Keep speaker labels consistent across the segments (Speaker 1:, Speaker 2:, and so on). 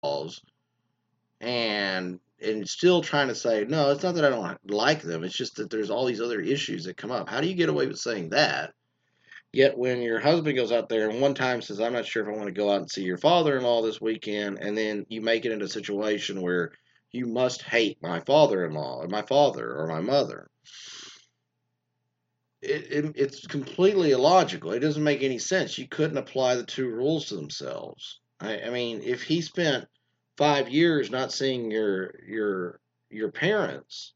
Speaker 1: laws and still trying to say, no, it's not that I don't like them. It's just that there's all these other issues that come up. How do you get away with saying that? Yet when your husband goes out there and one time says, I'm not sure if I want to go out and see your father-in-law this weekend, and then you make it into a situation where you must hate my father-in-law or my father or my mother. It's completely illogical. It doesn't make any sense. You couldn't apply the two rules to themselves. I mean, if he spent 5 years not seeing your parents,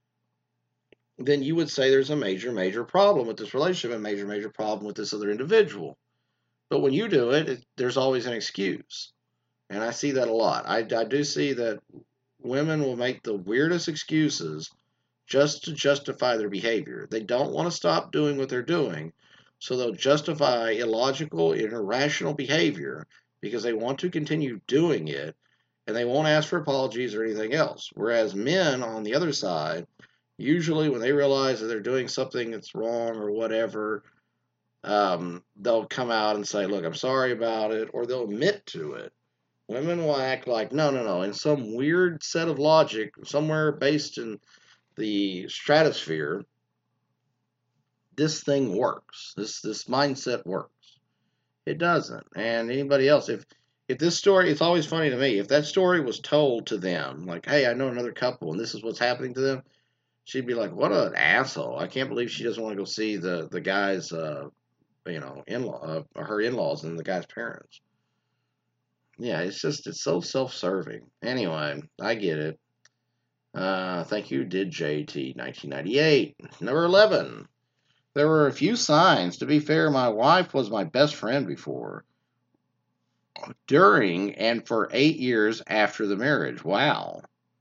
Speaker 1: then you would say there's a major problem with this relationship, a major problem with this other individual. But when you do it, there's always an excuse, and I see that a lot. I do see that women will make the weirdest excuses just to justify their behavior. They don't want to stop doing what they're doing, so they'll justify illogical and irrational behavior because they want to continue doing it and they won't ask for apologies or anything else. Whereas men on the other side, usually when they realize that they're doing something that's wrong or whatever, they'll come out and say, look, I'm sorry about it, or they'll admit to it. Women will act like, no, in some weird set of logic, somewhere based in the stratosphere, this thing works. This mindset works. It doesn't. And anybody else, if this story, it's always funny to me. If that story was told to them, like, hey, I know another couple, and this is what's happening to them, she'd be like, what an asshole! I can't believe she doesn't want to go see the guy's, in law, her in laws and the guy's parents. Yeah, it's so self serving. Anyway, I get it. Thank you, did JT 1998. Number 11. There were a few signs. To be fair, my wife was my best friend before, during, and for 8 years after the marriage. Wow.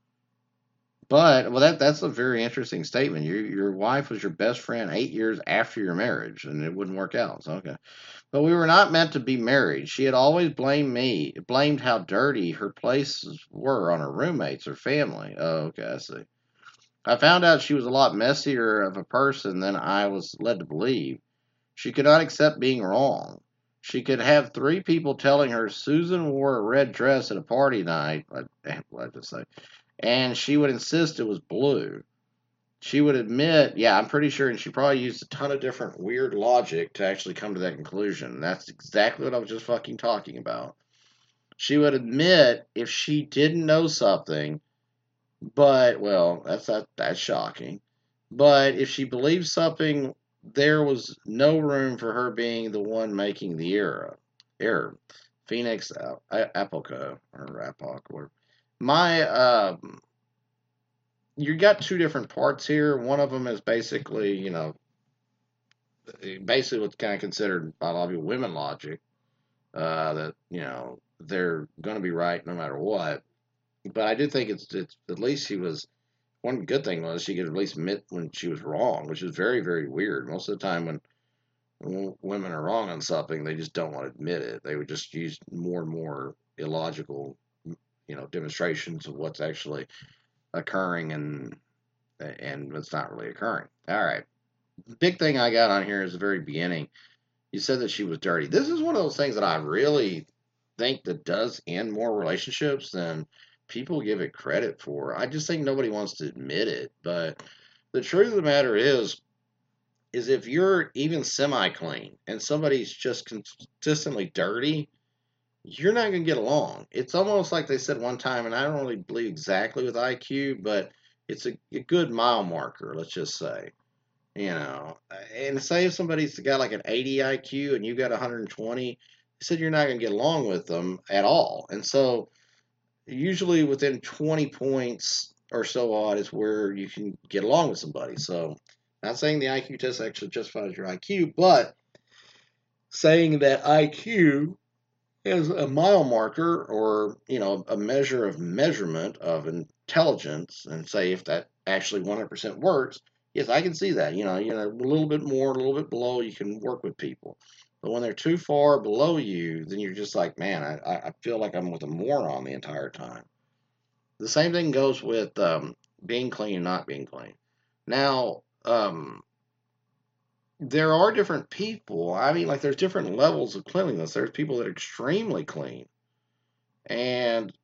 Speaker 1: But well, that's a very interesting statement. Your wife was your best friend 8 years after your marriage, and it wouldn't work out. So okay, but we were not meant to be married. She had always blamed how dirty her places were on her roommates or family. Oh, okay, I see. I found out she was a lot messier of a person than I was led to believe. She could not accept being wrong. She could have three people telling her Susan wore a red dress at a party night. I just say, and she would insist it was blue. She would admit, yeah, I'm pretty sure, and she probably used a ton of different weird logic to actually come to that conclusion. That's exactly what I was just fucking talking about. She would admit if she didn't know something, but well, that's shocking. But if she believed something, there was no room for her being the one making the error. Phoenix Apoco or Apoc or my you got two different parts here. One of them is basically, basically what's kind of considered by a lot of people women logic, that they're going to be right no matter what. But I do think it's at least she was. One good thing was she could at least admit when she was wrong, which is very very weird. Most of the time when women are wrong on something, they just don't want to admit it. They would just use more and more illogical, demonstrations of what's actually occurring and it's not really occurring. All right. The big thing I got on here is the very beginning. You said that she was dirty. This is one of those things that I really think that does end more relationships than people give it credit for. I just think nobody wants to admit it. But the truth of the matter is if you're even semi clean and somebody's just consistently dirty, you're not going to get along. It's almost like they said one time, and I don't really believe exactly with IQ, but it's a good mile marker, let's just say. And say if somebody's got like an 80 IQ and you got 120, you said you're not going to get along with them at all. And so usually within 20 points or so odd is where you can get along with somebody. So not saying the IQ test actually justifies your IQ, but saying that IQ is a mile marker or a measure of measurement of intelligence, and say if that actually 100% works, yes, I can see that. A little bit more, a little bit below, you can work with people. But when they're too far below you, then you're just like, man, I feel like I'm with a moron the entire time. The same thing goes with being clean and not being clean. Now, there are different people. I mean, like, there's different levels of cleanliness. There's people that are extremely clean, and